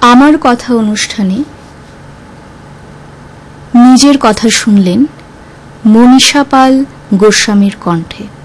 আমার কথা অনুষ্ঠানে নিজের কথা শুনলেন মনীষা পাল গোস্বামীর কণ্ঠে।